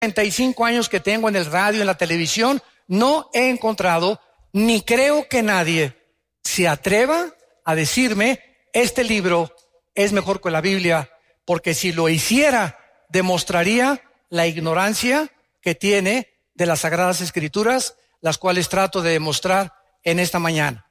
35 años que tengo en el radio, en la televisión, no he encontrado, ni creo que nadie se atreva a decirme, este libro es mejor que la Biblia, porque si lo hiciera, demostraría la ignorancia que tiene de las Sagradas Escrituras, las cuales trato de demostrar en esta mañana.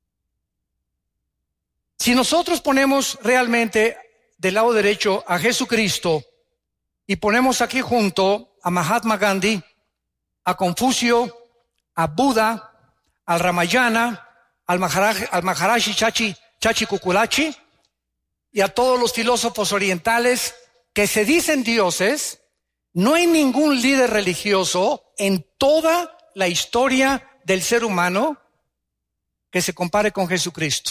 Si nosotros ponemos realmente del lado derecho a Jesucristo y ponemos aquí junto a Mahatma Gandhi, a Confucio, a Buda, al Ramayana, al Maharaji Chachi Kukulachi y a todos los filósofos orientales que se dicen dioses, no hay ningún líder religioso en toda la historia del ser humano que se compare con Jesucristo.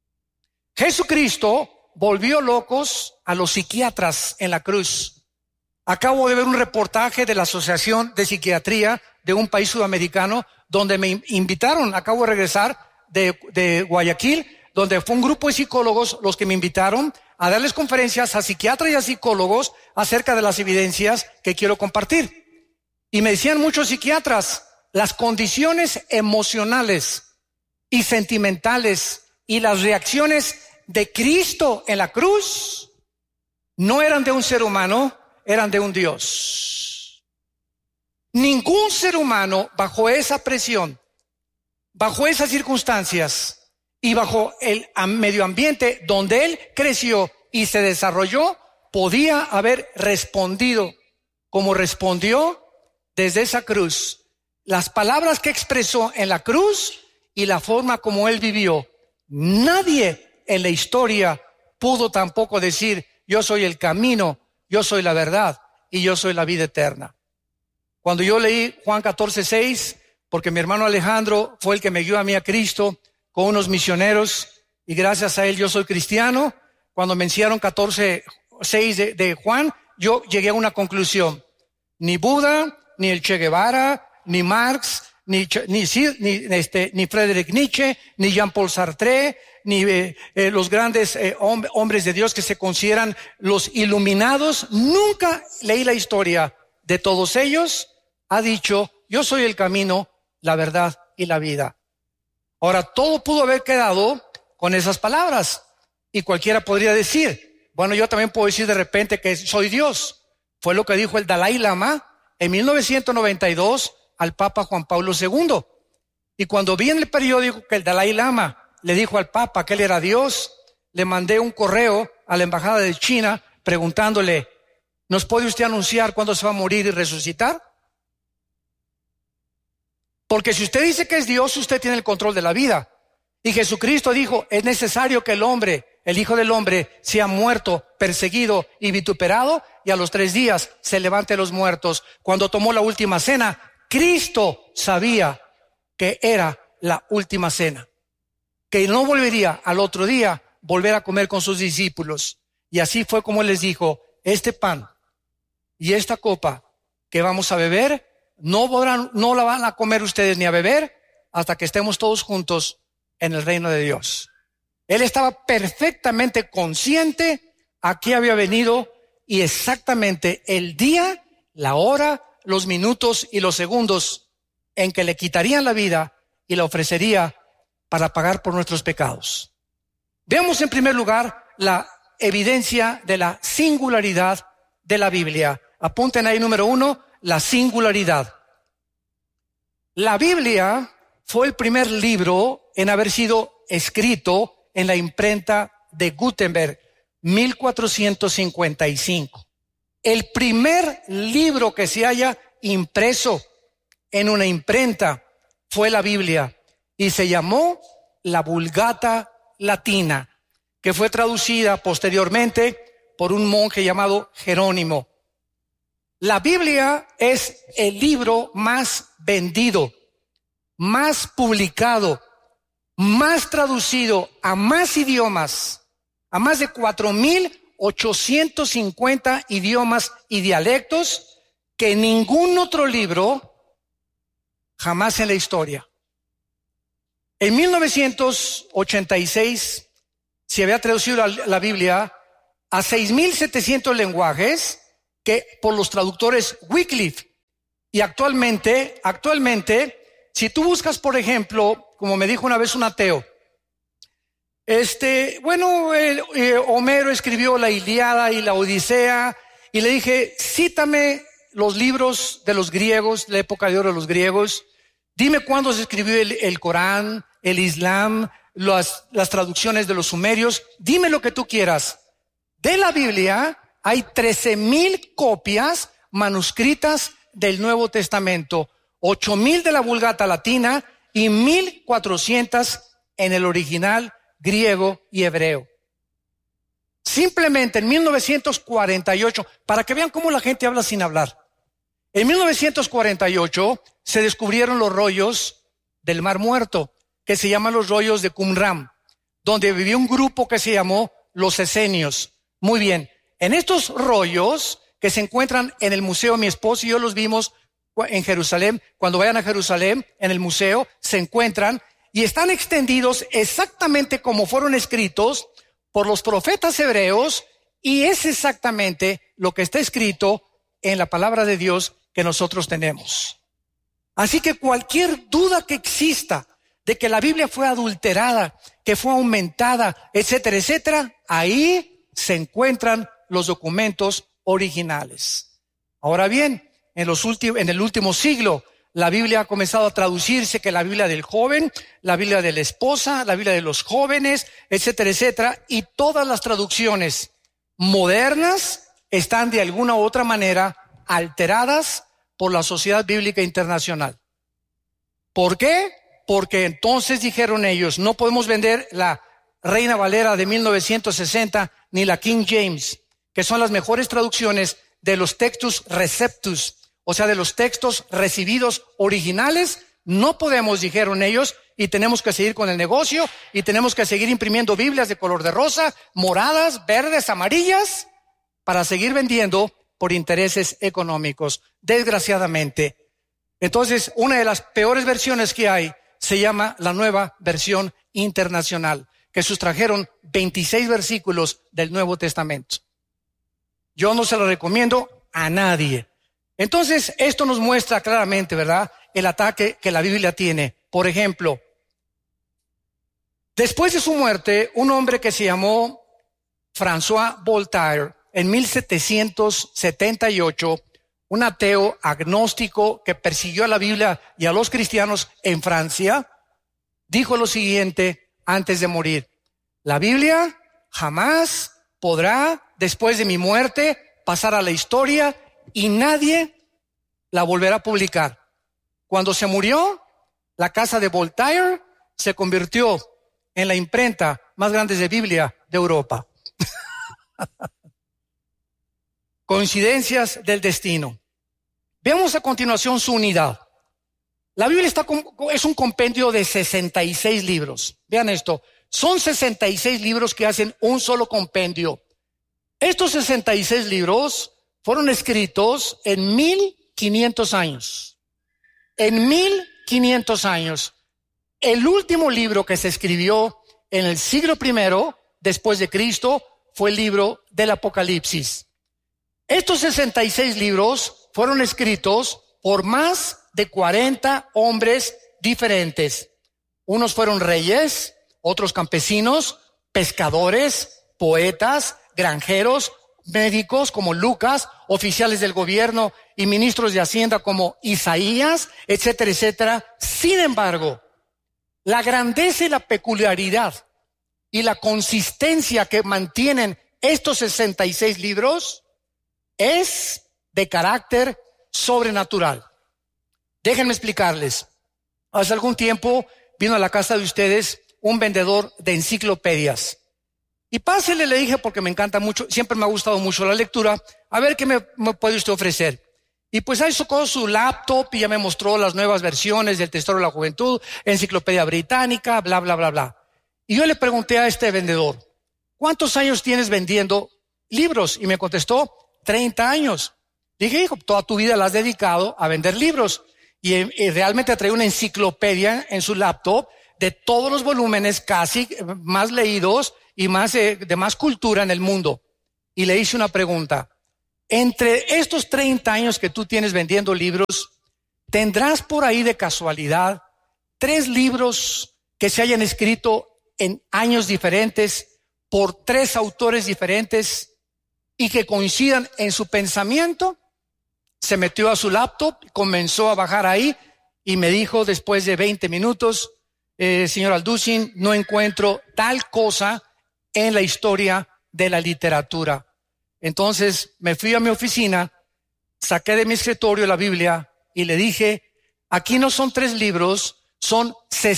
Jesucristo volvió locos a los psiquiatras en la cruz. Acabo de ver un reportaje de la Asociación de Psiquiatría de un país sudamericano donde me invitaron, acabo de regresar de Guayaquil, donde fue un grupo de psicólogos los que me invitaron a darles conferencias a psiquiatras y a psicólogos acerca de las evidencias que quiero compartir. Y me decían muchos psiquiatras, las condiciones emocionales y sentimentales y las reacciones de Cristo en la cruz no eran de un ser humano, eran de un Dios. Ningún ser humano bajo esa presión, bajo esas circunstancias y bajo el medio ambiente donde él creció y se desarrolló, podía haber respondido como respondió desde esa cruz. Las palabras que expresó en la cruz y la forma como él vivió. Nadie en la historia pudo tampoco decir, yo soy el camino, yo soy la verdad y yo soy la vida eterna. Cuando yo leí Juan 14:6, porque mi hermano Alejandro fue el que me guió a mí a Cristo con unos misioneros y gracias a él yo soy cristiano, cuando me enseñaron 14:6 de Juan, yo llegué a una conclusión. Ni Buda, ni el Che Guevara, ni Marx, ni Friedrich Nietzsche, ni Jean-Paul Sartre, ni los grandes hombres de Dios que se consideran los iluminados. Nunca leí la historia de todos ellos. Ha dicho, yo soy el camino, la verdad y la vida. Ahora, todo pudo haber quedado con esas palabras. Y cualquiera podría decir, bueno, yo también puedo decir de repente que soy Dios. Fue lo que dijo el Dalai Lama en 1992 al Papa Juan Pablo II. Y cuando vi en el periódico que el Dalai Lama le dijo al Papa que él era Dios, le mandé un correo a la embajada de China preguntándole, ¿nos puede usted anunciar cuándo se va a morir y resucitar? Porque si usted dice que es Dios, usted tiene el control de la vida. Y Jesucristo dijo, es necesario que el hombre, el Hijo del Hombre, sea muerto, perseguido y vituperado, y a los 3 días se levante de los muertos. Cuando tomó la última cena, Cristo sabía que era la última cena, que no volvería al otro día volver a comer con sus discípulos. Y así fue como él les dijo, este pan y esta copa que vamos a beber, no la van a comer ustedes ni a beber hasta que estemos todos juntos en el reino de Dios. Él estaba perfectamente consciente a qué había venido y exactamente el día, la hora, los minutos y los segundos en que le quitarían la vida y la ofrecería para pagar por nuestros pecados. Veamos en primer lugar la evidencia de la singularidad de la Biblia. Apunten ahí número 1, la singularidad. La Biblia fue el primer libro en haber sido escrito en la imprenta de Gutenberg, 1455. El primer libro que se haya impreso en una imprenta fue la Biblia y se llamó la Vulgata Latina, que fue traducida posteriormente por un monje llamado Jerónimo. La Biblia es el libro más vendido, más publicado, más traducido a más idiomas, a más de 4,850 idiomas y dialectos que ningún otro libro jamás en la historia. En 1986 se había traducido la Biblia a 6,700 lenguajes que por los traductores Wycliffe Y actualmente, si tú buscas, por ejemplo, como me dijo una vez un ateo, Homero escribió la Ilíada y la Odisea, y le dije, cítame los libros de los griegos, la época de oro de los griegos, dime cuándo se escribió el Corán, el Islam, las traducciones de los sumerios, dime lo que tú quieras. De la Biblia hay 13,000 copias manuscritas del Nuevo Testamento, 8,000 de la Vulgata Latina y 1,400 en el original griego y hebreo. Simplemente en 1948, para que vean cómo la gente habla sin hablar, en 1948 se descubrieron los rollos del Mar Muerto, que se llaman los rollos de Qumran, donde vivía un grupo que se llamó los esenios. Muy bien, en estos rollos que se encuentran en el museo, mi esposo y yo los vimos en Jerusalén, cuando vayan a Jerusalén, en el museo, se encuentran y están extendidos exactamente como fueron escritos por los profetas hebreos, y es exactamente lo que está escrito en la palabra de Dios que nosotros tenemos. Así que cualquier duda que exista de que la Biblia fue adulterada, que fue aumentada, etcétera, etcétera, ahí se encuentran los documentos originales. Ahora bien, en el último siglo, la Biblia ha comenzado a traducirse, que la Biblia del joven, la Biblia de la esposa, la Biblia de los jóvenes, etcétera, etcétera, y todas las traducciones modernas están de alguna u otra manera alteradas por la Sociedad Bíblica Internacional. ¿Por qué? Porque entonces dijeron ellos, no podemos vender la Reina Valera de 1960 ni la King James, que son las mejores traducciones de los textus receptus, o sea, de los textos recibidos originales. No podemos, dijeron ellos, y tenemos que seguir con el negocio, y tenemos que seguir imprimiendo Biblias de color de rosa, moradas, verdes, amarillas, para seguir vendiendo por intereses económicos, desgraciadamente. Entonces, una de las peores versiones que hay se llama la Nueva Versión Internacional, que sustrajeron 26 versículos del Nuevo Testamento. Yo no se lo recomiendo a nadie. Entonces, esto nos muestra claramente, ¿verdad?, el ataque que la Biblia tiene. Por ejemplo, después de su muerte, un hombre que se llamó François Voltaire, en 1778, un ateo agnóstico que persiguió a la Biblia y a los cristianos en Francia, dijo lo siguiente antes de morir: la Biblia jamás podrá, después de mi muerte, pasar a la historia y nadie la volverá a publicar. Cuando se murió, la casa de Voltaire se convirtió en la imprenta más grande de Biblia de Europa. Coincidencias del destino. Veamos a continuación su unidad. La Biblia es un compendio de 66 libros. Vean esto, son 66 libros que hacen un solo compendio. Estos 66 libros fueron escritos en 1500 años. En 1500 años. El último libro que se escribió en el siglo I después de Cristo fue el libro del Apocalipsis. Estos 66 libros fueron escritos por más de 40 hombres diferentes. Unos fueron reyes, otros campesinos, pescadores, poetas, granjeros, médicos como Lucas, oficiales del gobierno y ministros de Hacienda como Isaías, etcétera, etcétera. Sin embargo, la grandeza y la peculiaridad y la consistencia que mantienen estos 66 libros es de carácter sobrenatural. Déjenme explicarles. Hace algún tiempo vino a la casa de ustedes un vendedor de enciclopedias. Y pásele, le dije, porque me encanta mucho, siempre me ha gustado mucho la lectura, a ver qué me puede usted ofrecer. Y pues ahí sacó su laptop y ya me mostró las nuevas versiones del Tesoro de la Juventud, Enciclopedia Británica, bla, bla, bla, bla. Y yo le pregunté a este vendedor, ¿cuántos años tienes vendiendo libros? Y me contestó, 30 años. Dije, hijo, toda tu vida la has dedicado a vender libros. Y realmente trae una enciclopedia en su laptop de todos los volúmenes casi más leídos y más de más cultura en el mundo. Y le hice una pregunta. Entre estos 30 años que tú tienes vendiendo libros, ¿tendrás por ahí de casualidad 3 libros que se hayan escrito en años diferentes por 3 autores diferentes y que coincidan en su pensamiento? Se metió a su laptop, comenzó a bajar ahí y me dijo después de 20 minutos, señor Alducin, no encuentro tal cosa en la historia de la literatura. Entonces me fui a mi oficina, saqué de mi escritorio la Biblia y le dije, aquí no son 3 libros, son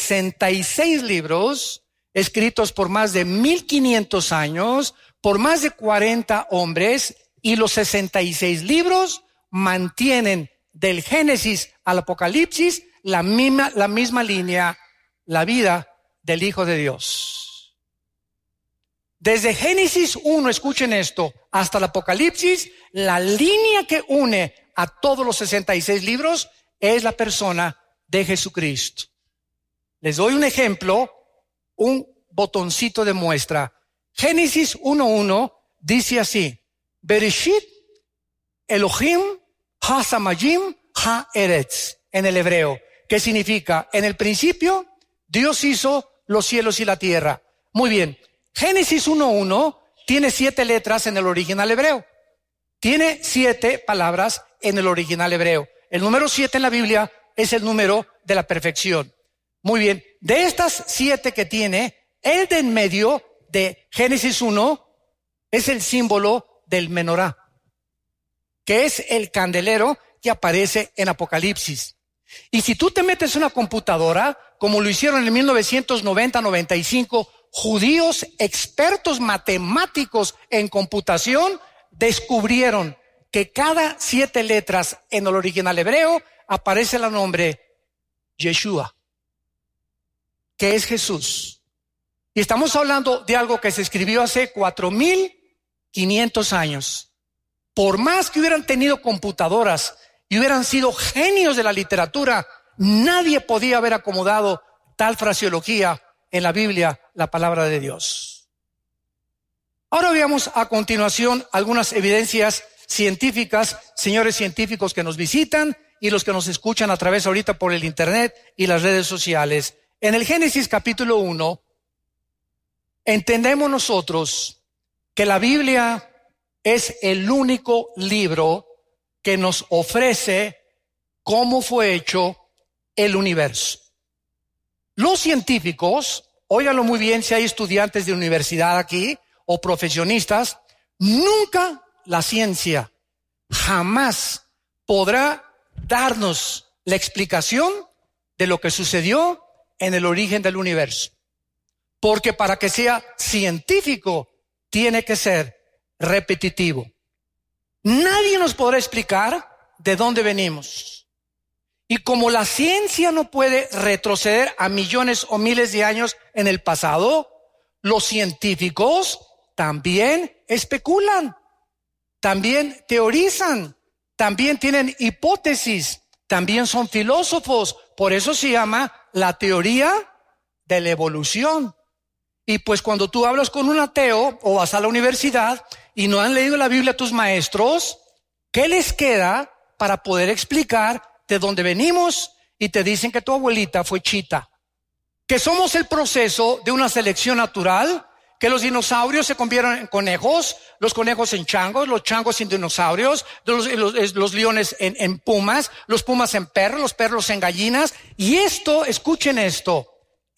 66 libros escritos por más de 1500 años, por más de 40 hombres, y los 66 libros mantienen del Génesis al Apocalipsis la misma línea, la vida del Hijo de Dios. Desde Génesis 1, escuchen esto, hasta el Apocalipsis, la línea que une a todos los 66 libros es la persona de Jesucristo. Les doy un ejemplo, un botoncito de muestra. Génesis 1:1 dice así: Bereshit Elohim ha-samayim ha-eretz, en el hebreo, que significa, en el principio, Dios hizo los cielos y la tierra. Muy bien, Génesis 1:1 tiene 7 letras en el original hebreo. Tiene 7 palabras en el original hebreo. El número 7 en la Biblia es el número de la perfección. Muy bien, de estas 7 que tiene, el de en medio de Génesis 1 es el símbolo del menorá, que es el candelero que aparece en Apocalipsis. Y si tú te metes en una computadora, como lo hicieron en 1990-95, judíos expertos matemáticos en computación descubrieron que cada 7 letras en el original hebreo aparece el nombre Yeshua, que es Jesús. Y estamos hablando de algo que se escribió hace 4500 años. Por más que hubieran tenido computadoras y hubieran sido genios de la literatura, nadie podía haber acomodado tal fraseología en la Biblia, la palabra de Dios. Ahora veamos a continuación algunas evidencias científicas, señores científicos que nos visitan y los que nos escuchan a través ahorita por el internet y las redes sociales. En el Génesis capítulo 1, entendemos nosotros que la Biblia es el único libro que nos ofrece cómo fue hecho el universo. Los científicos, óiganlo muy bien si hay estudiantes de universidad aquí o profesionistas, nunca la ciencia jamás podrá darnos la explicación de lo que sucedió en el origen del universo. Porque para que sea científico tiene que ser repetitivo. Nadie nos podrá explicar de dónde venimos. Y como la ciencia no puede retroceder a millones o miles de años en el pasado, los científicos también especulan, también teorizan, también tienen hipótesis, también son filósofos. Por eso se llama la teoría de la evolución. Y pues cuando tú hablas con un ateo o vas a la universidad y no han leído la Biblia tus maestros, ¿qué les queda para poder explicar de dónde venimos? Y te dicen que tu abuelita fue chita, que somos el proceso de una selección natural, que los dinosaurios se convierten en conejos, los conejos en changos, los changos en dinosaurios, los leones en pumas, los pumas en perros, los perros en gallinas. Y esto, escuchen esto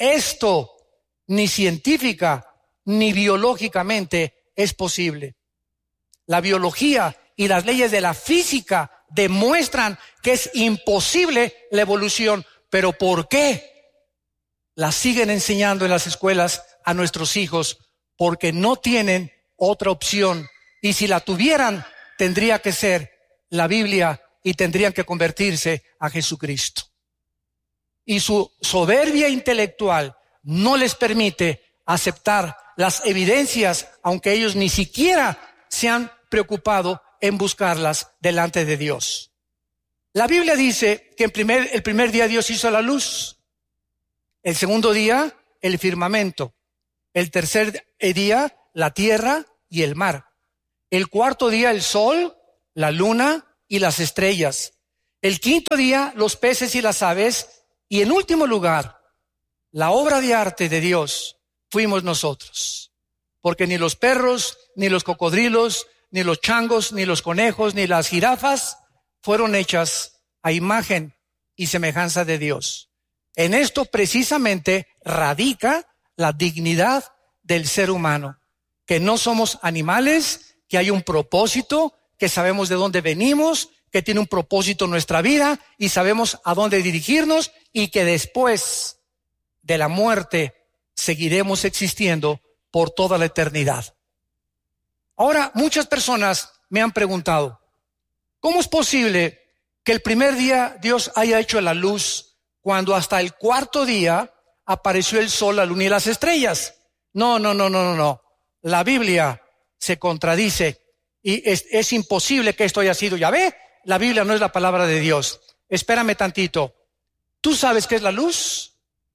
ni científica ni biológicamente es posible. La biología y las leyes de la física demuestran que es imposible la evolución. ¿Pero por qué? La siguen enseñando en las escuelas a nuestros hijos, porque no tienen otra opción. Y si la tuvieran, tendría que ser la Biblia y tendrían que convertirse a Jesucristo. Y su soberbia intelectual no les permite aceptar las evidencias, aunque ellos ni siquiera se han preocupado en buscarlas delante de Dios. La Biblia dice que el primer día Dios hizo la luz, el segundo día el firmamento, el tercer día la tierra y el mar, el cuarto día el sol, la luna y las estrellas, El quinto día, los peces y las aves. Y en último lugar, la obra de arte de Dios fuimos nosotros. Porque ni los perros, ni los cocodrilos, ni los changos, ni los conejos, ni las jirafas fueron hechas a imagen y semejanza de Dios. En esto precisamente radica la dignidad del ser humano, que no somos animales, que hay un propósito, que sabemos de dónde venimos, que tiene un propósito nuestra vida y sabemos a dónde dirigirnos y que después de la muerte seguiremos existiendo por toda la eternidad. Ahora, muchas personas me han preguntado, ¿cómo es posible que el primer día Dios haya hecho la luz cuando hasta el cuarto día apareció el sol, la luna y las estrellas? No. La Biblia se contradice y es imposible que esto haya sido Yahvé. La Biblia no es la palabra de Dios. Espérame tantito. ¿Tú sabes qué es la luz?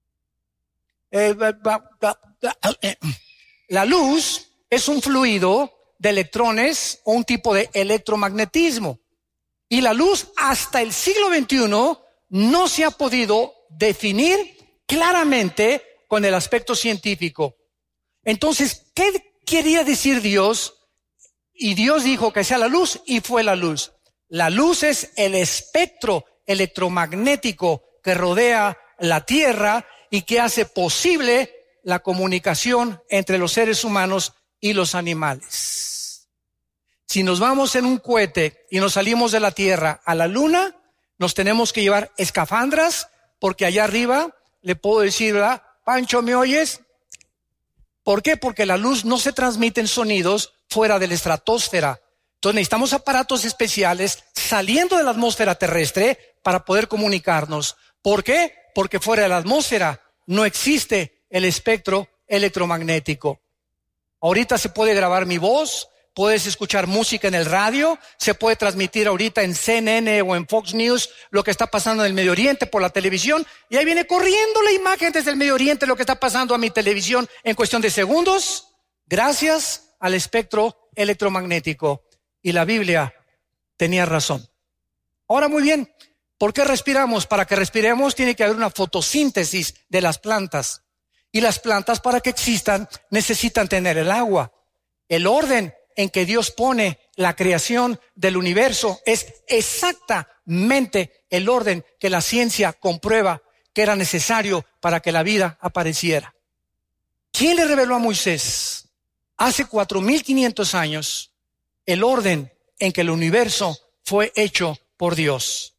La luz es un fluido de electrones o un tipo de electromagnetismo. Y la luz hasta el siglo XXI no se ha podido definir claramente con el aspecto científico. Entonces, ¿qué quería decir Dios? Y Dios dijo que sea la luz y fue la luz. La luz es el espectro electromagnético que rodea la Tierra y que hace posible la comunicación entre los seres humanos y los animales. Si nos vamos en un cohete y nos salimos de la Tierra a la Luna, nos tenemos que llevar escafandras, porque allá arriba le puedo decir, ¿verdad? Pancho, ¿me oyes? ¿Por qué? Porque la luz no se transmite en sonidos fuera de la estratosfera. Entonces necesitamos aparatos especiales saliendo de la atmósfera terrestre para poder comunicarnos. ¿Por qué? Porque fuera de la atmósfera no existe el espectro electromagnético. Ahorita se puede grabar mi voz, puedes escuchar música en el radio, se puede transmitir ahorita en CNN o en Fox News lo que está pasando en el Medio Oriente por la televisión, y ahí viene corriendo la imagen desde el Medio Oriente, lo que está pasando a mi televisión en cuestión de segundos, gracias al espectro electromagnético. Y la Biblia tenía razón. Ahora, muy bien, ¿por qué respiramos? Para que respiremos tiene que haber una fotosíntesis de las plantas. Y las plantas, para que existan, necesitan tener el agua. El orden en que Dios pone la creación del universo es exactamente el orden que la ciencia comprueba que era necesario para que la vida apareciera. ¿Quién le reveló a Moisés hace 4,500 años el orden en que el universo fue hecho por Dios?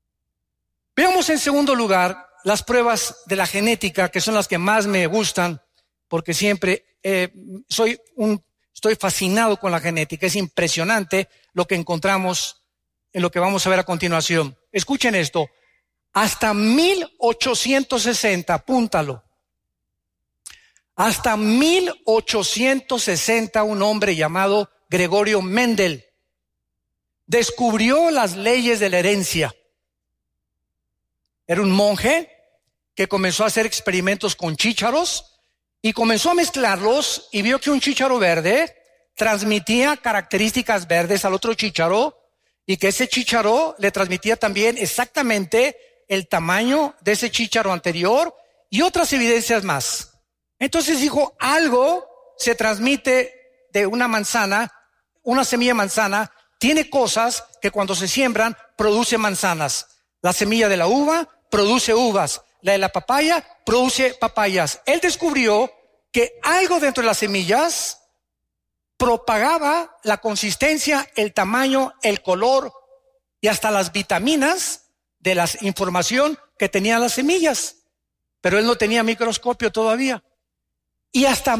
Veamos en segundo lugar las pruebas de la genética, que son las que más me gustan, porque siempre estoy fascinado con la genética. Es impresionante lo que encontramos en lo que vamos a ver a continuación. Escuchen esto. Hasta 1860, apúntalo. Hasta 1860, un hombre llamado Gregorio Mendel descubrió las leyes de la herencia. Era un monje que comenzó a hacer experimentos con chícharos y comenzó a mezclarlos y vio que un chícharo verde transmitía características verdes al otro chícharo y que ese chícharo le transmitía también exactamente el tamaño de ese chícharo anterior y otras evidencias más. Entonces dijo, algo se transmite de una manzana, una semilla de manzana, tiene cosas que cuando se siembran produce manzanas. La semilla de la uva produce uvas, la de la papaya produce papayas. Él descubrió que algo dentro de las semillas propagaba la consistencia, el tamaño, el color y hasta las vitaminas de la información que tenían las semillas. Pero él no tenía microscopio todavía. Y hasta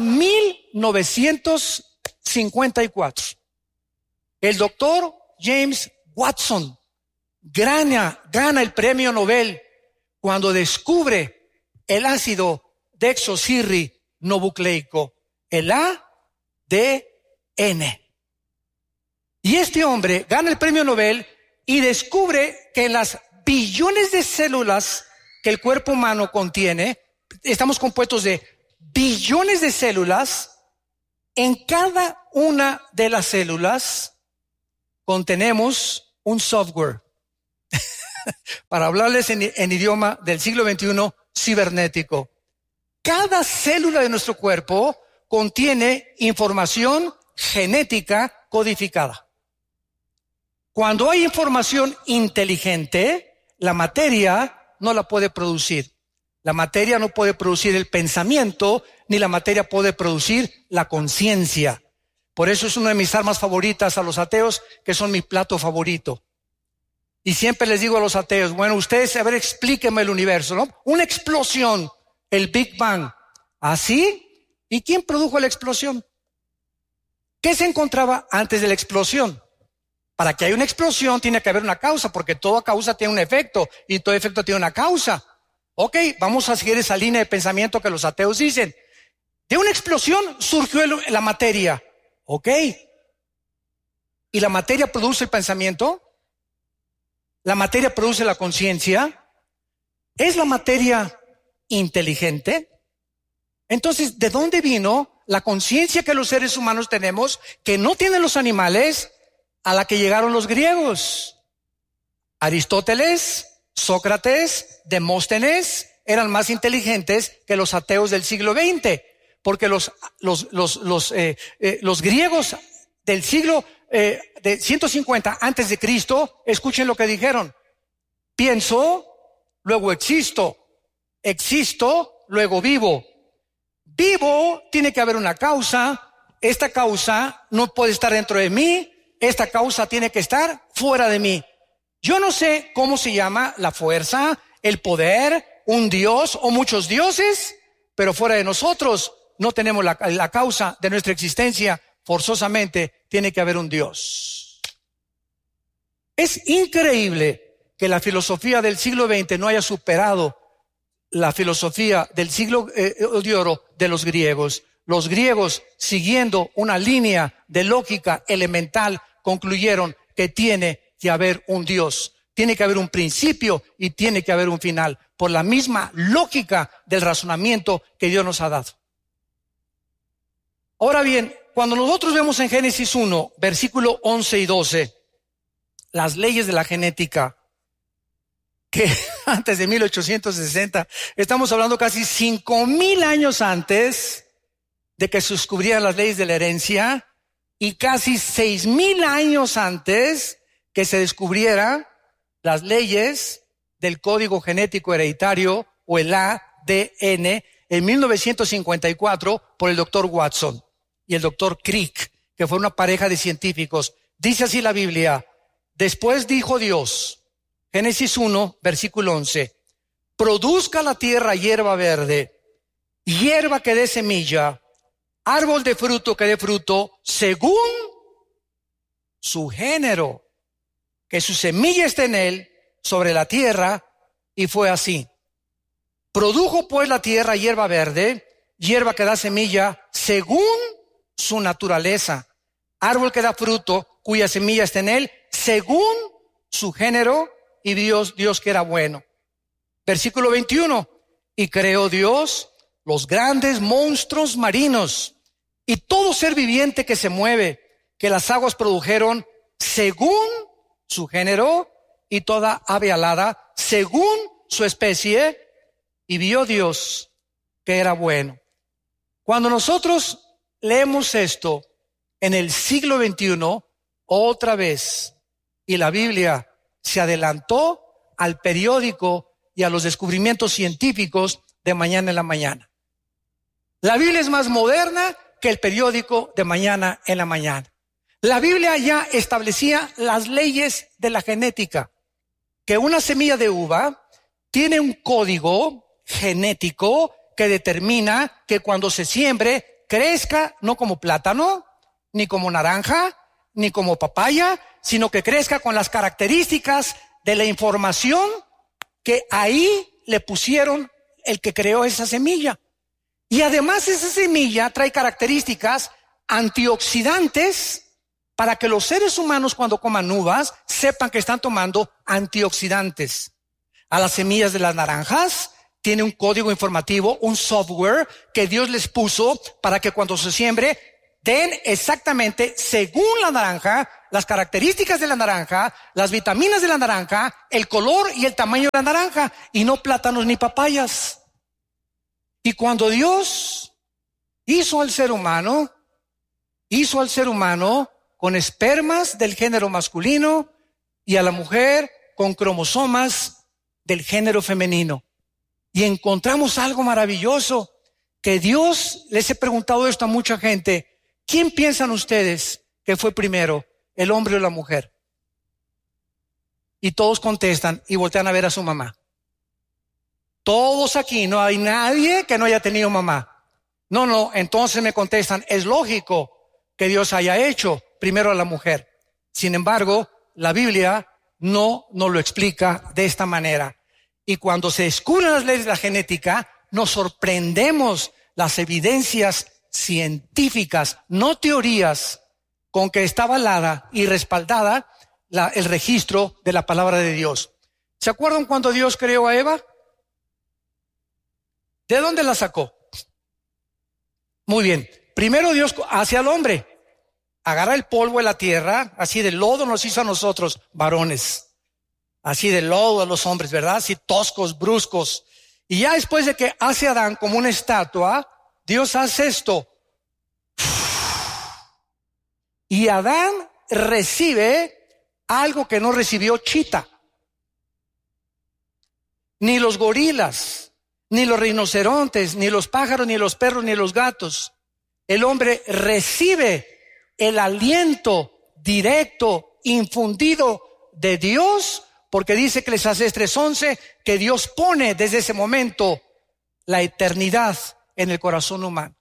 1954, el doctor James Watson gana el premio Nobel cuando descubre el ácido desoxirribonucleico, el ADN. Y este hombre gana el premio Nobel y descubre que en las billones de células que el cuerpo humano contiene, estamos compuestos de billones de células. En cada una de las células contenemos un software. para hablarles en idioma del siglo XXI cibernético. Cada célula de nuestro cuerpo contiene información genética codificada. Cuando hay información inteligente, la materia no la puede producir. La materia no puede producir el pensamiento, ni la materia puede producir la conciencia. Por eso es una de mis armas favoritas a los ateos, que son mi plato favorito. Y siempre les digo a los ateos, bueno, ustedes, a ver, explíquenme el universo, ¿no? Una explosión, el Big Bang. ¿Así? ¿Y quién produjo la explosión? ¿Qué se encontraba antes de la explosión? Para que haya una explosión tiene que haber una causa, porque toda causa tiene un efecto y todo efecto tiene una causa. Ok, vamos a seguir esa línea de pensamiento que los ateos dicen. De una explosión surgió la materia. Ok. ¿Y la materia produce el pensamiento? ¿La materia produce la conciencia? ¿Es la materia inteligente? Entonces, ¿de dónde vino la conciencia que los seres humanos tenemos, que no tienen los animales, a la que llegaron los griegos? Aristóteles, Sócrates, Demóstenes eran más inteligentes que los ateos del siglo XX, porque los griegos del siglo de 150 antes de Cristo, escuchen lo que dijeron: pienso, luego existo, luego vivo. Vivo, tiene que haber una causa, esta causa no puede estar dentro de mí, esta causa tiene que estar fuera de mí. Yo no sé cómo se llama la fuerza, el poder, un dios o muchos dioses, pero fuera de nosotros no tenemos la causa de nuestra existencia. Forzosamente tiene que haber un Dios. Es increíble que la filosofía del siglo XX no haya superado la filosofía del siglo de oro de los griegos. Los griegos, siguiendo una línea de lógica elemental, concluyeron que tiene que haber un Dios. Tiene que haber un principio y tiene que haber un final, por la misma lógica del razonamiento que Dios nos ha dado. Ahora bien, cuando nosotros vemos en Génesis 1, versículo 11 y 12, las leyes de la genética, que antes de 1860, estamos hablando casi 5,000 años antes de que se descubrieran las leyes de la herencia, y casi 6,000 años antes que se descubrieran las leyes del código genético hereditario, o el ADN, en 1954 por el doctor Watson y el doctor Crick, que fue una pareja de científicos. Dice así la Biblia: después dijo Dios, Génesis 1, versículo 11, produzca la tierra hierba verde, hierba que dé semilla, árbol de fruto que dé fruto, según su género, que su semilla esté en él, sobre la tierra, y fue así. Produjo pues la tierra hierba verde, hierba que da semilla, según su naturaleza, árbol que da fruto, cuya semilla está en él, según su género, y Dios que era bueno. Versículo 21, y creó Dios los grandes monstruos marinos, y todo ser viviente que se mueve, que las aguas produjeron, según su género, y toda ave alada, según su especie, y vio Dios que era bueno. Cuando nosotros leemos esto en el siglo XXI, otra vez, y la Biblia se adelantó al periódico y a los descubrimientos científicos de mañana en la mañana. La Biblia es más moderna que el periódico de mañana en la mañana. La Biblia ya establecía las leyes de la genética, que una semilla de uva tiene un código genético que determina que cuando se siembre crezca no como plátano, ni como naranja, ni como papaya, sino que crezca con las características de la información que ahí le pusieron el que creó esa semilla. Y además esa semilla trae características antioxidantes para que los seres humanos, cuando coman uvas, sepan que están tomando antioxidantes. A las semillas de las naranjas tiene un código informativo, un software que Dios les puso para que cuando se siembre den exactamente, según la naranja, las características de la naranja, las vitaminas de la naranja, el color y el tamaño de la naranja, y no plátanos ni papayas. Y cuando Dios hizo al ser humano con espermas del género masculino y a la mujer con cromosomas del género femenino. Y encontramos algo maravilloso, que Dios, les he preguntado esto a mucha gente, ¿quién piensan ustedes que fue primero, el hombre o la mujer? Y todos contestan y voltean a ver a su mamá. Todos aquí, no hay nadie que no haya tenido mamá. No, entonces me contestan, es lógico que Dios haya hecho primero a la mujer. Sin embargo, la Biblia no nos lo explica de esta manera. Y cuando se descubren las leyes de la genética, nos sorprendemos las evidencias científicas, no teorías, con que está avalada y respaldada el registro de la palabra de Dios. ¿Se acuerdan cuando Dios creó a Eva? ¿De dónde la sacó? Muy bien. Primero Dios hace al hombre. Agarra el polvo de la tierra, así de lodo nos hizo a nosotros, varones. Así de lodo a los hombres, ¿verdad? Así toscos, bruscos. Y ya después de que hace a Adán como una estatua, Dios hace esto. Y Adán recibe algo que no recibió Chita. Ni los gorilas, ni los rinocerontes, ni los pájaros, ni los perros, ni los gatos. El hombre recibe el aliento directo, infundido de Dios, porque dice Eclesiastés 3:11 que Dios pone desde ese momento la eternidad en el corazón humano.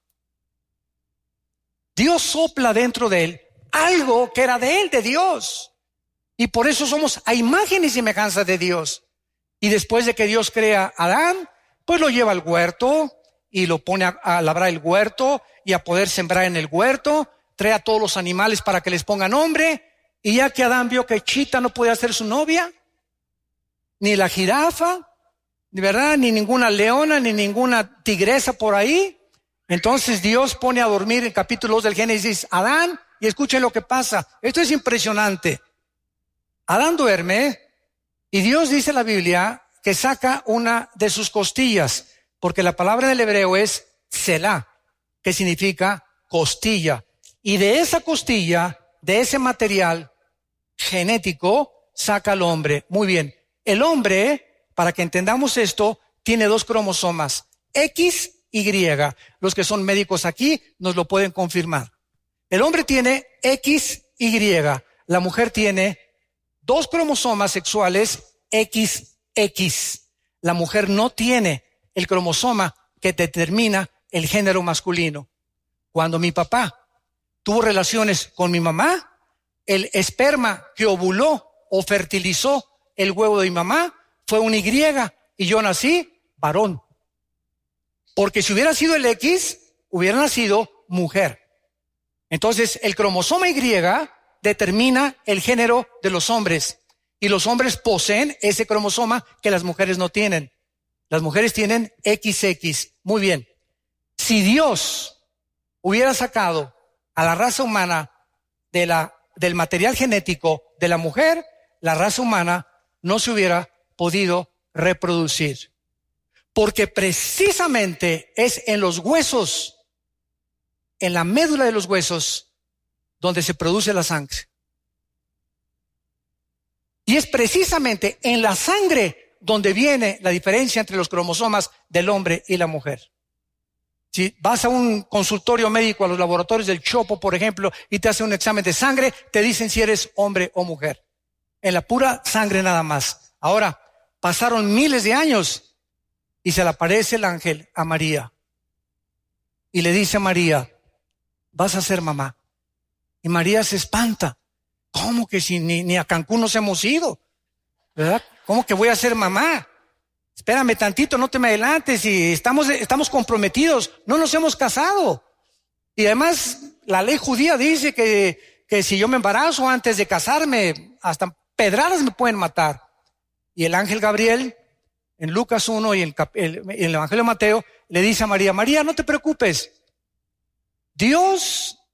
Dios sopla dentro de él algo que era de él, de Dios. Y por eso somos a imagen y semejanza de Dios. Y después de que Dios crea a Adán, pues lo lleva al huerto y lo pone a labrar el huerto y a poder sembrar en el huerto. Trae a todos los animales para que les ponga nombre. Y ya que Adán vio que Chita no podía ser su novia, ni la jirafa, ¿verdad? Ni ninguna leona, ni ninguna tigresa por ahí. Entonces Dios pone a dormir en capítulo 2 del Génesis Adán, y escuchen lo que pasa. Esto es impresionante. Adán duerme y Dios dice en la Biblia que saca una de sus costillas, porque la palabra en el hebreo es Selah, que significa costilla. Y de esa costilla, de ese material genético, saca al hombre. Muy bien. El hombre, para que entendamos esto, tiene 2 cromosomas, X y Y. Los que son médicos aquí nos lo pueden confirmar. El hombre tiene XY, la mujer tiene 2 cromosomas sexuales XX. La mujer no tiene el cromosoma que determina el género masculino. Cuando mi papá tuvo relaciones con mi mamá, el esperma que ovuló o fertilizó el huevo de mi mamá fue un Y, y yo nací varón. Porque si hubiera sido el X, hubiera nacido mujer. Entonces, el cromosoma Y determina el género de los hombres. Y los hombres poseen ese cromosoma que las mujeres no tienen. Las mujeres tienen XX. Muy bien. Si Dios hubiera sacado a la raza humana del material genético de la mujer, la raza humana no se hubiera podido reproducir. Porque precisamente es en los huesos, en la médula de los huesos, donde se produce la sangre. Y es precisamente en la sangre donde viene la diferencia entre los cromosomas del hombre y la mujer. Si vas a un consultorio médico, a los laboratorios del Chopo, por ejemplo, y te hacen un examen de sangre, te dicen si eres hombre o mujer. En la pura sangre nada más. Ahora, pasaron miles de años y se le aparece el ángel a María. Y le dice a María, vas a ser mamá. Y María se espanta. ¿Cómo que si ni a Cancún nos hemos ido? ¿Verdad? ¿Cómo que voy a ser mamá? Espérame tantito, no te me adelantes, y estamos comprometidos, no nos hemos casado. Y además, la ley judía dice que si yo me embarazo antes de casarme, hasta pedradas me pueden matar. Y el ángel Gabriel, en Lucas 1 y en el Evangelio de Mateo, le dice a María, María, no te preocupes. Dios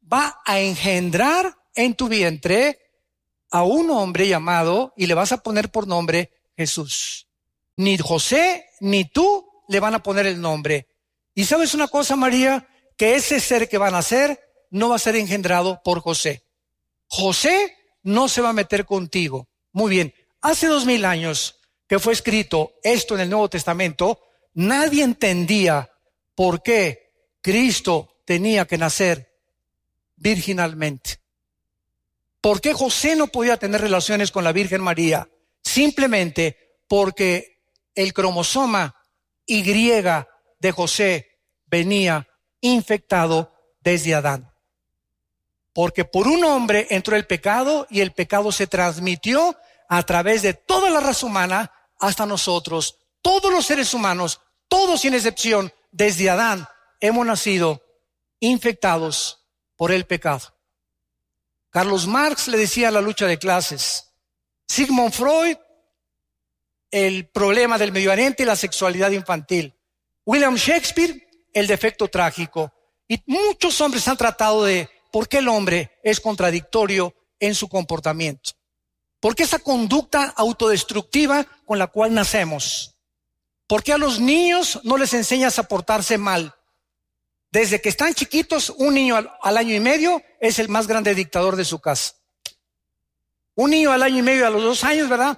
va a engendrar en tu vientre a un hombre llamado, y le vas a poner por nombre Jesús. Ni José ni tú le van a poner el nombre. Y ¿sabes una cosa, María? Que ese ser que van a nacer no va a ser engendrado por José. José no se va a meter contigo. Muy bien, hace 2000 años que fue escrito esto en el Nuevo Testamento, nadie entendía por qué Cristo tenía que nacer virginalmente. ¿Por qué José no podía tener relaciones con la Virgen María? Simplemente porque el cromosoma Y de José venía infectado desde Adán. Porque por un hombre entró el pecado y el pecado se transmitió a través de toda la raza humana hasta nosotros. Todos los seres humanos, todos sin excepción, desde Adán, hemos nacido infectados por el pecado. Carlos Marx le decía la lucha de clases. Sigmund Freud, el problema del Medio Oriente y la sexualidad infantil. William Shakespeare, el defecto trágico. Y muchos hombres han tratado de por qué el hombre es contradictorio en su comportamiento. ¿Por qué esa conducta autodestructiva con la cual nacemos? ¿Por qué a los niños no les enseñas a portarse mal? Desde que están chiquitos, un niño al año y medio es el más grande dictador de su casa. Un niño al año y medio, a los 2 años, ¿verdad?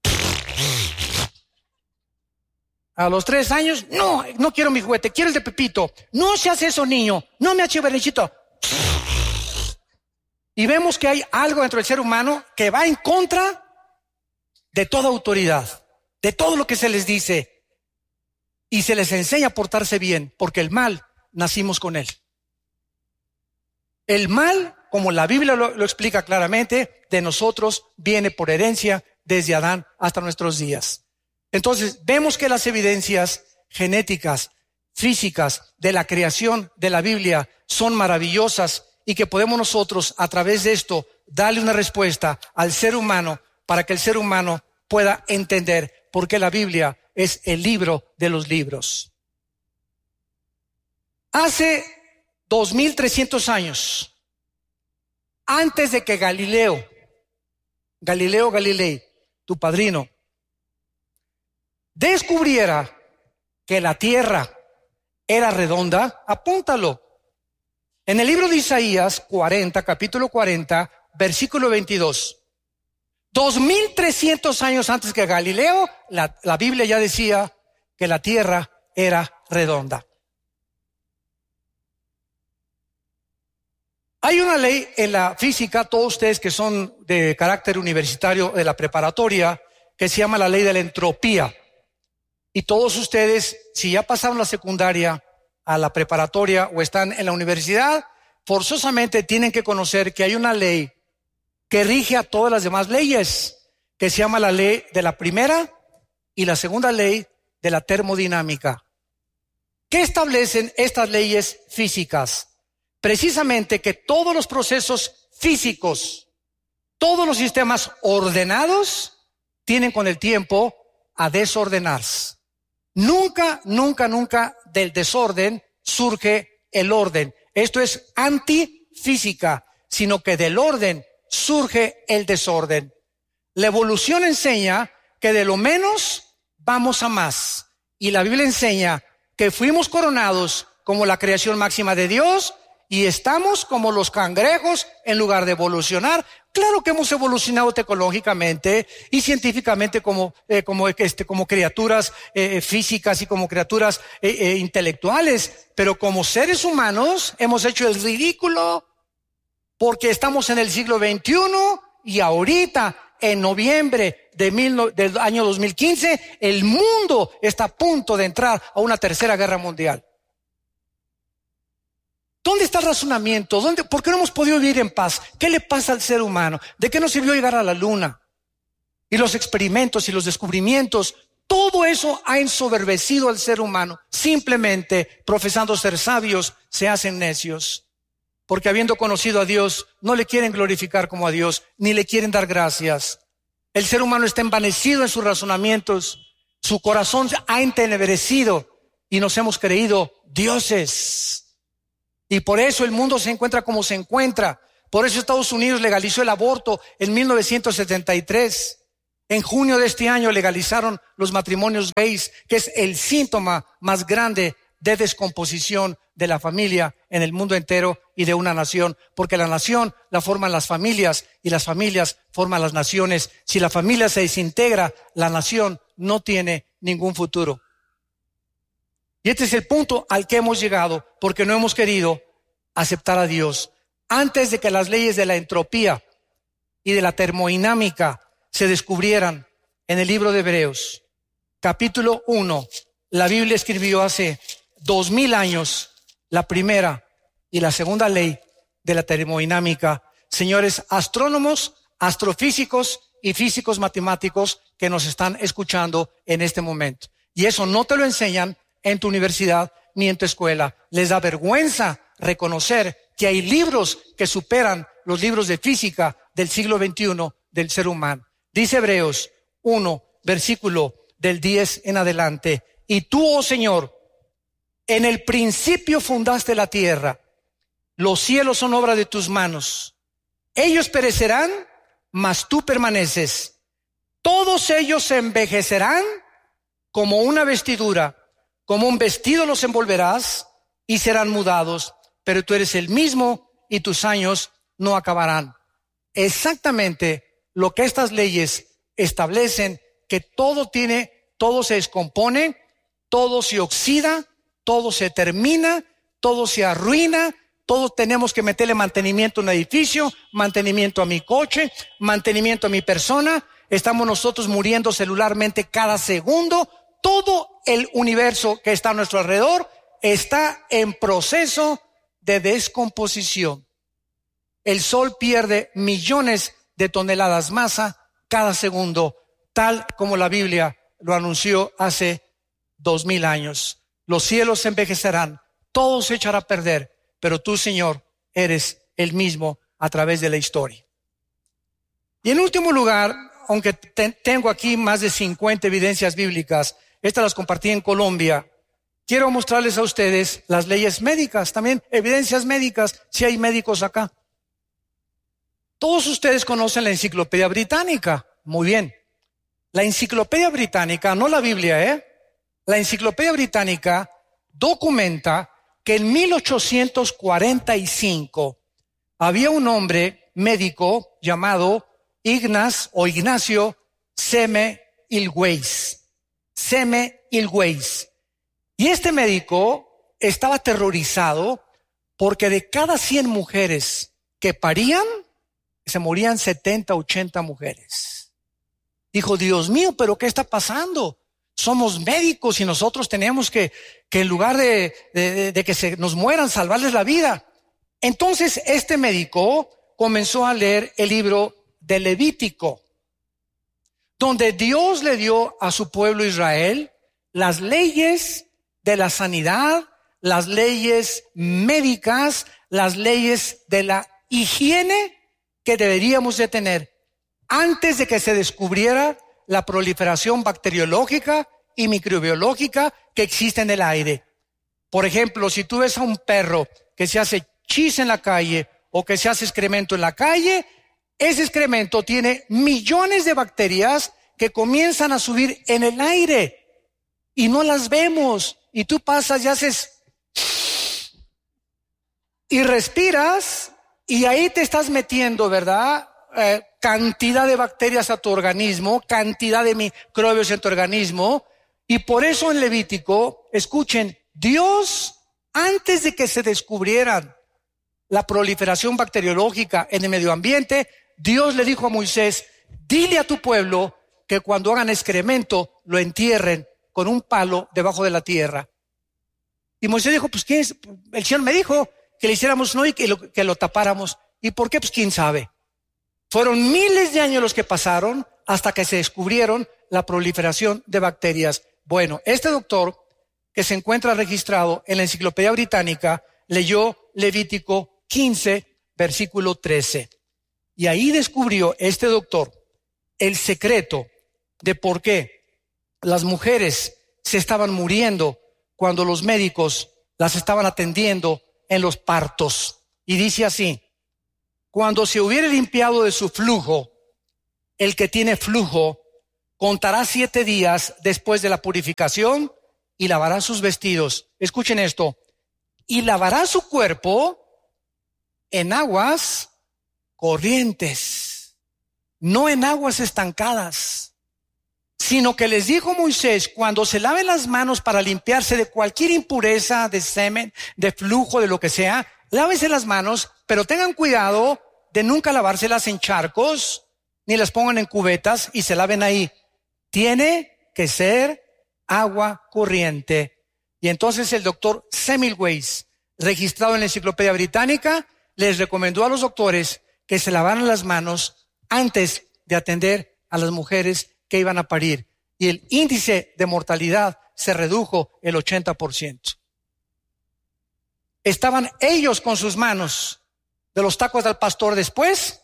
A los 3 años, no quiero mi juguete, quiero el de Pepito. No se hace eso, niño, no me hache berrinchito. Y vemos que hay algo dentro del ser humano que va en contra de toda autoridad, de todo lo que se les dice. Y se les enseña a portarse bien, porque el mal nacimos con él. El mal, como la Biblia lo explica claramente, de nosotros viene por herencia desde Adán hasta nuestros días. Entonces, vemos que las evidencias genéticas, físicas de la creación de la Biblia son maravillosas y que podemos nosotros, a través de esto, darle una respuesta al ser humano para que el ser humano pueda entender por qué la Biblia es el libro de los libros. Hace 2300 años, antes de que Galileo Galilei, tu padrino, descubriera que la tierra era redonda, apúntalo. En el libro de Isaías 40, capítulo 40, versículo 22. 2300 años antes que Galileo, la Biblia ya decía que la tierra era redonda. Hay una ley en la física, todos ustedes que son de carácter universitario de la preparatoria, que se llama la ley de la entropía. Y todos ustedes, si ya pasaron la secundaria a la preparatoria o están en la universidad, forzosamente tienen que conocer que hay una ley que rige a todas las demás leyes, que se llama la ley de la primera y la segunda ley de la termodinámica. ¿Qué establecen estas leyes físicas? Precisamente que todos los procesos físicos, todos los sistemas ordenados, tienen con el tiempo a desordenarse. Nunca del desorden surge el orden. Esto es antifísica, sino que del orden surge el desorden. La evolución enseña que de lo menos vamos a más. Y la Biblia enseña que fuimos coronados como la creación máxima de Dios y estamos como los cangrejos en lugar de evolucionar. Claro que hemos evolucionado tecnológicamente y científicamente como criaturas físicas y como criaturas intelectuales, pero como seres humanos hemos hecho el ridículo porque estamos en el siglo XXI y ahorita, en noviembre del año 2015, el mundo está a punto de entrar a una tercera guerra mundial. ¿Dónde está el razonamiento? ¿Por qué no hemos podido vivir en paz? ¿Qué le pasa al ser humano? ¿De qué nos sirvió llegar a la luna? Y los experimentos y los descubrimientos, todo eso ha ensoberbecido al ser humano. Simplemente, profesando ser sabios, se hacen necios. Porque habiendo conocido a Dios, no le quieren glorificar como a Dios, ni le quieren dar gracias. El ser humano está envanecido en sus razonamientos. Su corazón ha entenebrecido y nos hemos creído dioses. Y por eso el mundo se encuentra como se encuentra. Por eso Estados Unidos legalizó el aborto en 1973. En junio de este año legalizaron los matrimonios gays, que es el síntoma más grande de descomposición de la familia en el mundo entero y de una nación, porque la nación la forman las familias y las familias forman las naciones. Si la familia se desintegra, la nación no tiene ningún futuro. Y este es el punto al que hemos llegado porque no hemos querido aceptar a Dios. Antes de que las leyes de la entropía y de la termodinámica se descubrieran en el libro de Hebreos, capítulo 1, la Biblia escribió hace 2000 años la primera y la segunda ley de la termodinámica. Señores astrónomos, astrofísicos y físicos matemáticos que nos están escuchando en este momento. Y eso no te lo enseñan en tu universidad ni en tu escuela. Les da vergüenza reconocer que hay libros que superan los libros de física del siglo XXI del ser humano. Dice Hebreos 1, versículo del 10 en adelante. Y tú, oh Señor, en el principio fundaste la tierra. Los cielos son obra de tus manos. Ellos perecerán, mas tú permaneces. Todos ellos se envejecerán como una vestidura. Como un vestido los envolverás y serán mudados. Pero tú eres el mismo y tus años no acabarán. Exactamente lo que estas leyes establecen, que todo se descompone, todo se oxida, todo se termina, todo se arruina, todos tenemos que meterle mantenimiento a un edificio, mantenimiento a mi coche, mantenimiento a mi persona. Estamos nosotros muriendo celularmente cada segundo. Todo el universo que está a nuestro alrededor está en proceso de descomposición. El Sol pierde millones de toneladas masa cada segundo, tal como la Biblia lo anunció hace 2000 años. Los cielos se envejecerán, todo se echará a perder, pero tú, Señor, eres el mismo a través de la historia. Y en último lugar, aunque tengo aquí más de 50 evidencias bíblicas, estas las compartí en Colombia, quiero mostrarles a ustedes las leyes médicas, también evidencias médicas, si hay médicos acá. Todos ustedes conocen la Enciclopedia Británica, muy bien. La Enciclopedia Británica, no la Biblia, La Enciclopedia Británica documenta que en 1845 había un hombre médico llamado Ignacio Semmelweis. Y este médico estaba aterrorizado porque de cada 100 mujeres que parían, se morían 70, 80 mujeres. Dijo, Dios mío, ¿pero qué está pasando? Somos médicos y nosotros tenemos que en lugar de que se nos mueran, salvarles la vida. Entonces este médico comenzó a leer el libro de Levítico, donde Dios le dio a su pueblo Israel las leyes de la sanidad, las leyes médicas, las leyes de la higiene que deberíamos de tener antes de que se descubriera la proliferación bacteriológica y microbiológica que existe en el aire. Por ejemplo, si tú ves a un perro que se hace chis en la calle o que se hace excremento en la calle, ese excremento tiene millones de bacterias que comienzan a subir en el aire y no las vemos. Y tú pasas y haces y respiras y ahí te estás metiendo, ¿verdad? Cantidad de bacterias a tu organismo, cantidad de microbios en tu organismo. Y por eso en Levítico, escuchen, Dios, antes de que se descubrieran la proliferación bacteriológica en el medio ambiente, Dios le dijo a Moisés, dile a tu pueblo que cuando hagan excremento lo entierren con un palo debajo de la tierra. Y Moisés dijo, pues ¿quién es? El Señor me dijo que le hiciéramos no y que lo tapáramos. ¿Y por qué? Pues quién sabe. Fueron miles de años los que pasaron hasta que se descubrieron la proliferación de bacterias. Bueno, este doctor que se encuentra registrado en la Enciclopedia Británica leyó Levítico 15, versículo 13. Y ahí descubrió este doctor el secreto de por qué las mujeres se estaban muriendo cuando los médicos las estaban atendiendo en los partos. Y dice así: cuando se hubiere limpiado de su flujo, el que tiene flujo contará 7 días después de la purificación y lavará sus vestidos. Escuchen esto: y lavará su cuerpo en aguas corrientes, no en aguas estancadas. Sino que les dijo Moisés: cuando se laven las manos para limpiarse de cualquier impureza, de semen, de flujo, de lo que sea, lávense las manos, pero tengan cuidado de nunca lavárselas en charcos, ni las pongan en cubetas y se laven ahí. Tiene que ser agua corriente. Y entonces el doctor Semmelweis, registrado en la Enciclopedia Británica, les recomendó a los doctores que se lavaran las manos antes de atender a las mujeres que iban a parir, y el índice de mortalidad se redujo el 80%. Estaban ellos con sus manos de los tacos del pastor. Después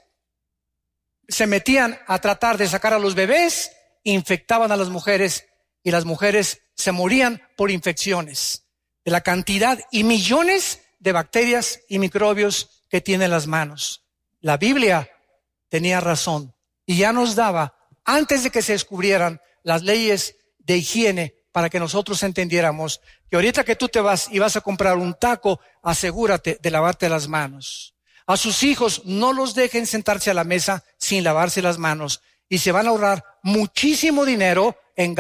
se metían a tratar de sacar a los bebés, infectaban a las mujeres y las mujeres se morían por infecciones de la cantidad y millones de bacterias y microbios que tienen las manos. La Biblia tenía razón y ya nos daba, antes de que se descubrieran las leyes de higiene, para que nosotros entendiéramos que ahorita que tú te vas y vas a comprar un taco, asegúrate de lavarte las manos. A sus hijos no los dejen sentarse a la mesa sin lavarse las manos, y se van a ahorrar muchísimo dinero en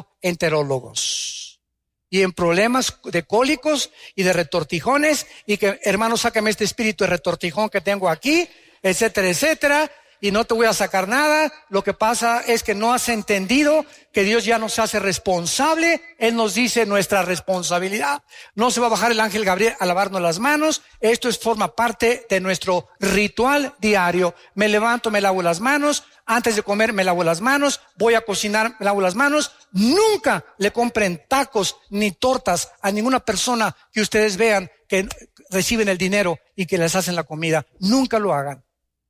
gastroenterólogos y en problemas de cólicos y de retortijones, y que, hermano, sácame este espíritu de retortijón que tengo aquí, etcétera, etcétera. Y no te voy a sacar nada. Lo que pasa es que no has entendido que Dios ya nos hace responsable. Él nos dice nuestra responsabilidad. No se va a bajar el ángel Gabriel a lavarnos las manos. Esto forma parte de nuestro ritual diario. Me levanto, me lavo las manos. Antes de comer me lavo las manos. Voy a cocinar, me lavo las manos. Nunca le compren tacos ni tortas a ninguna persona que ustedes vean que reciben el dinero y que les hacen la comida. Nunca lo hagan.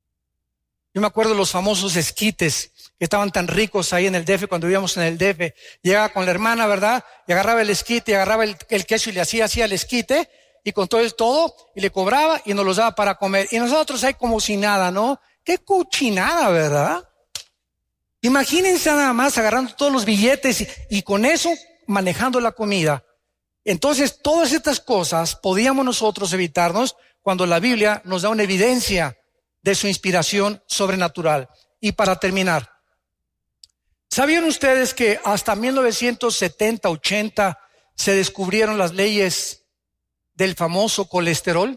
Yo me acuerdo de los famosos esquites que estaban tan ricos ahí en el DF, cuando vivíamos en el DF. Llegaba con la hermana, ¿verdad? Y agarraba el esquite, y agarraba el queso y le hacía así al esquite, y con todo, y le cobraba y nos los daba para comer. Y nosotros ahí como si nada, ¿no? Qué cochinada, ¿verdad? Imagínense nada más agarrando todos los billetes y con eso manejando la comida. Entonces, todas estas cosas podíamos nosotros evitarnos cuando la Biblia nos da una evidencia de su inspiración sobrenatural. Y para terminar, ¿sabían ustedes que hasta 1970, 80 se descubrieron las leyes del famoso colesterol?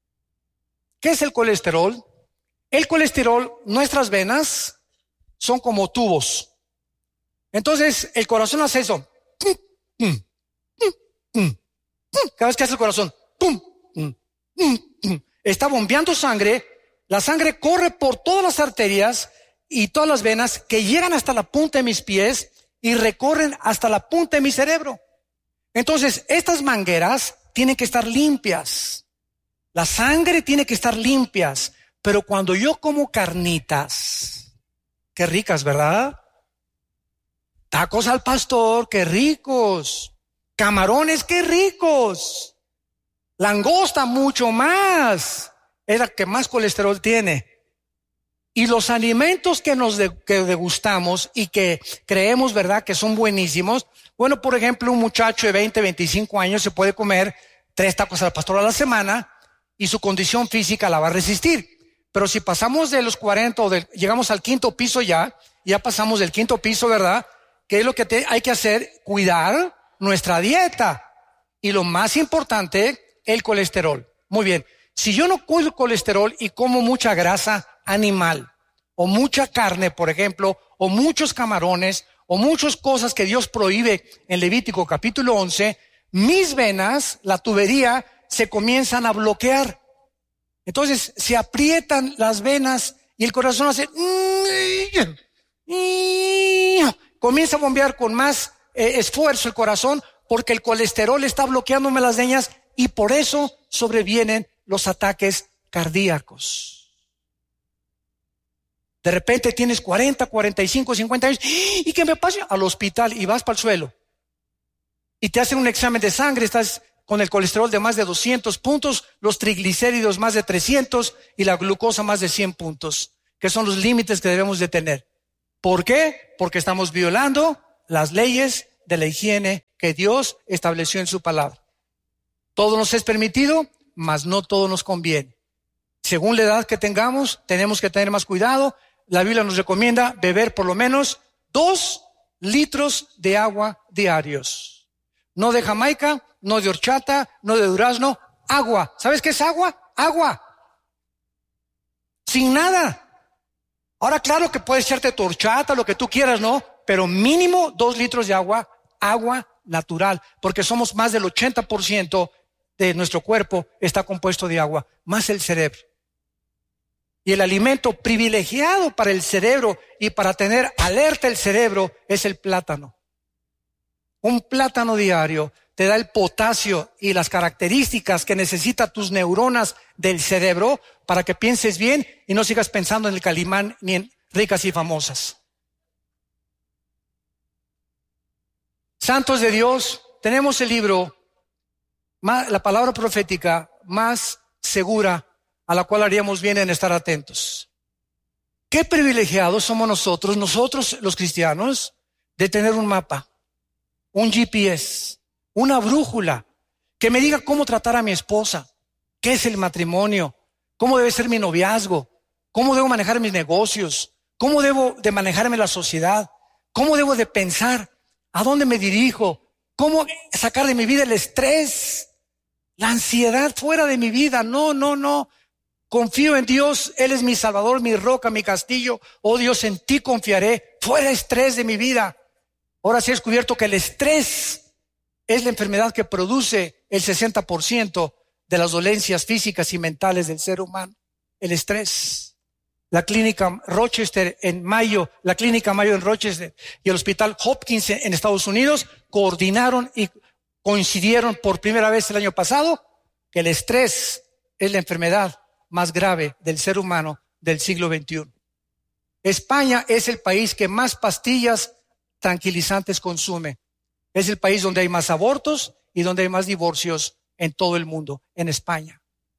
¿Qué es el colesterol? El colesterol, nuestras venas son como tubos. Entonces, el corazón hace eso. Cada vez que hace el corazón, está bombeando sangre. La sangre corre por todas las arterias y todas las venas que llegan hasta la punta de mis pies y recorren hasta la punta de mi cerebro. Entonces, estas mangueras tienen que estar limpias. La sangre tiene que estar limpias. Pero cuando yo como carnitas, qué ricas, ¿verdad? Tacos al pastor, qué ricos. Camarones, qué ricos. Langosta, mucho más. Es la que más colesterol tiene. Y los alimentos que que degustamos y que creemos, ¿verdad?, que son buenísimos. Bueno, por ejemplo, un muchacho de 20, 25 años se puede comer 3 tacos al pastor a la semana y su condición física la va a resistir. Pero si pasamos de los 40 llegamos al 5º piso ya pasamos del 5º piso, ¿verdad? ¿Qué es lo que hay que hacer? Cuidar nuestra dieta. Y lo más importante, el colesterol. Muy bien. Si yo no cuido el colesterol y como mucha grasa animal, o mucha carne, por ejemplo, o muchos camarones, o muchas cosas que Dios prohíbe en Levítico capítulo 11, mis venas, la tubería, se comienzan a bloquear. Entonces se aprietan las venas y el corazón hace... comienza a bombear con más esfuerzo el corazón, porque el colesterol está bloqueándome las venas y por eso sobrevienen los ataques cardíacos. De repente tienes 40, 45, 50 años. ¿Y qué me pasa? Al hospital y vas para el suelo. Y te hacen un examen de sangre, estás con el colesterol de más de 200 puntos, los triglicéridos más de 300 y la glucosa más de 100 puntos, que son los límites que debemos de tener. ¿Por qué? Porque estamos violando las leyes de la higiene que Dios estableció en su palabra. Todo nos es permitido, mas no todo nos conviene. Según la edad que tengamos, tenemos que tener más cuidado. La Biblia nos recomienda beber por lo menos 2 litros de agua diarios. No de Jamaica, no de horchata, no de durazno, agua. ¿Sabes qué es agua? Agua. Sin nada. Ahora, claro que puedes echarte tu horchata, lo que tú quieras, ¿no? Pero mínimo 2 litros de agua, agua natural, porque somos más del 80% de nuestro cuerpo está compuesto de agua, más el cerebro. Y el alimento privilegiado para el cerebro y para tener alerta el cerebro es el plátano. Un plátano diario te da el potasio y las características que necesitan tus neuronas del cerebro para que pienses bien y no sigas pensando en el Calimán ni en ricas y famosas. Santos de Dios, tenemos el libro, la palabra profética más segura a la cual haríamos bien en estar atentos. Qué privilegiados somos nosotros los cristianos, de tener un mapa, un GPS, una brújula, que me diga cómo tratar a mi esposa, qué es el matrimonio, cómo debe ser mi noviazgo, cómo debo manejar mis negocios, cómo debo de manejarme la sociedad, cómo debo de pensar, a dónde me dirijo, cómo sacar de mi vida el estrés, la ansiedad fuera de mi vida. No. Confío en Dios, Él es mi Salvador, mi roca, mi castillo. Oh Dios, en ti confiaré. Fuera estrés de mi vida. Ahora sí he descubierto que el estrés es la enfermedad que produce el 60% de las dolencias físicas y mentales del ser humano. El estrés. La clínica Rochester en Mayo, la clínica Mayo en Rochester y el hospital Hopkins en Estados Unidos coordinaron y coincidieron por primera vez el año pasado que el estrés es la enfermedad más grave del ser humano del siglo XXI. España es el país que más pastillas tranquilizantes consume. Es el país donde hay más abortos y donde hay más divorcios en todo el mundo, en España.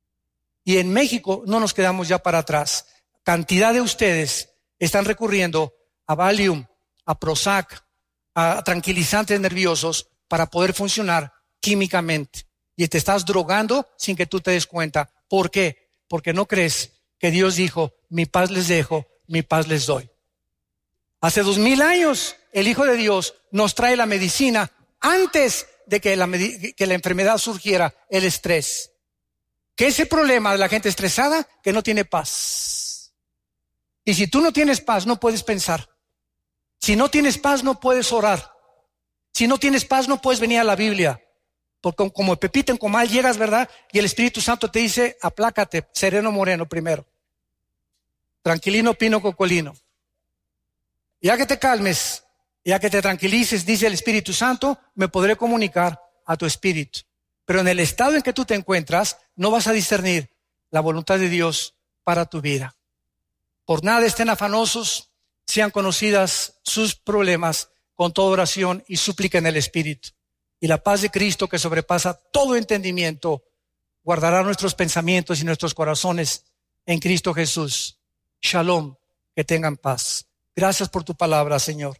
Y en México no nos quedamos ya para atrás. Cantidad de ustedes están recurriendo a Valium, a Prozac, a tranquilizantes nerviosos para poder funcionar químicamente. Y te estás drogando sin que tú te des cuenta. ¿Por qué? Porque no crees que Dios dijo, mi paz les dejo, mi paz les doy. Hace 2000 años el Hijo de Dios nos trae la medicina antes de que la enfermedad surgiera, el estrés. ¿Qué es el problema de la gente estresada? Que no tiene paz. Y si tú no tienes paz, no puedes pensar. Si no tienes paz, no puedes orar. Si no tienes paz, no puedes venir a la Biblia. Porque como Pepita en Comal llegas, ¿verdad? Y el Espíritu Santo te dice, aplácate, sereno moreno primero. Tranquilino pino cocolino. Ya que te calmes, ya que te tranquilices, dice el Espíritu Santo, me podré comunicar a tu espíritu. Pero en el estado en que tú te encuentras, no vas a discernir la voluntad de Dios para tu vida. Por nada estén afanosos, sean conocidas sus problemas con toda oración y súplica en el Espíritu. Y la paz de Cristo, que sobrepasa todo entendimiento, guardará nuestros pensamientos y nuestros corazones en Cristo Jesús. Shalom, que tengan paz. Gracias por tu palabra, Señor.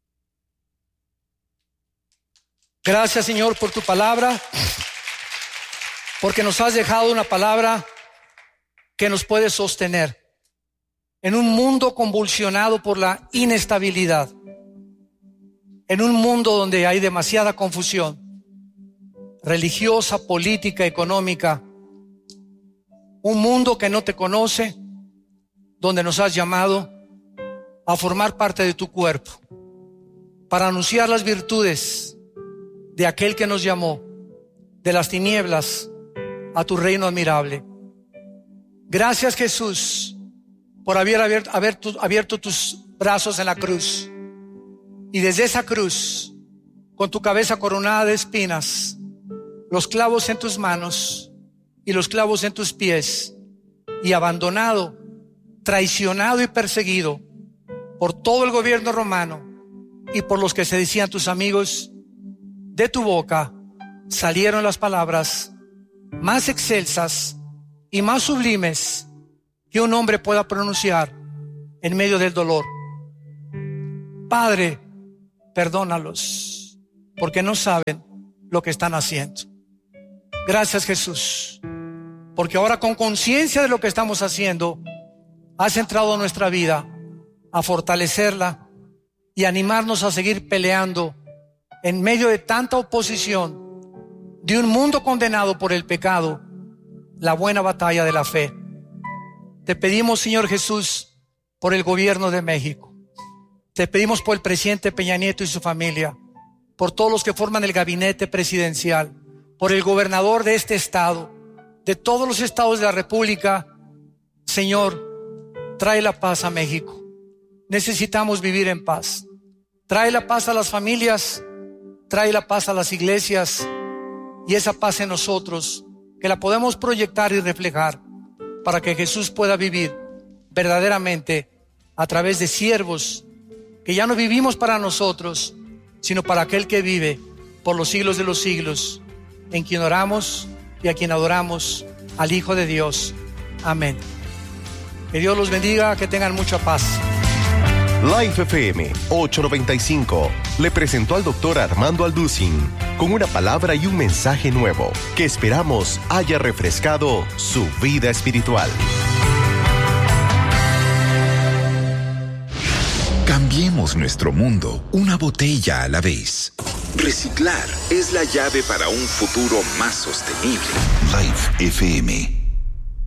Gracias, Señor, por tu palabra, porque nos has dejado una palabra que nos puede sostener en un mundo convulsionado por la inestabilidad. En un mundo donde hay demasiada confusión religiosa, política, económica, un mundo que no te conoce, donde nos has llamado a formar parte de tu cuerpo para anunciar las virtudes de aquel que nos llamó de las tinieblas a tu reino admirable. Gracias, Jesús, por haber abierto tus brazos en la cruz. Y desde esa cruz, con tu cabeza coronada de espinas, los clavos en tus manos y los clavos en tus pies, y abandonado, traicionado y perseguido por todo el gobierno romano y por los que se decían tus amigos, de tu boca salieron las palabras más excelsas y más sublimes que un hombre pueda pronunciar en medio del dolor. Padre, perdónalos, porque no saben lo que están haciendo. Gracias, Jesús, porque ahora, con conciencia de lo que estamos haciendo, has entrado en nuestra vida a fortalecerla y animarnos a seguir peleando en medio de tanta oposición de un mundo condenado por el pecado, la buena batalla de la fe. Te pedimos, Señor Jesús, por el gobierno de México. Te pedimos por el presidente Peña Nieto y su familia, por todos los que forman el gabinete presidencial, por el gobernador de este estado, de todos los estados de la República. Señor, trae la paz a México. Necesitamos vivir en paz. Trae la paz a las familias, trae la paz a las iglesias, y esa paz en nosotros, que la podemos proyectar y reflejar para que Jesús pueda vivir verdaderamente a través de siervos que ya no vivimos para nosotros, sino para aquel que vive por los siglos de los siglos, en quien oramos y a quien adoramos, al Hijo de Dios. Amén. Que Dios los bendiga, que tengan mucha paz. Life FM 895 le presentó al doctor Armando Alducin con una palabra y un mensaje nuevo que esperamos haya refrescado su vida espiritual. Cambiemos nuestro mundo una botella a la vez. Reciclar es la llave para un futuro más sostenible. Life FM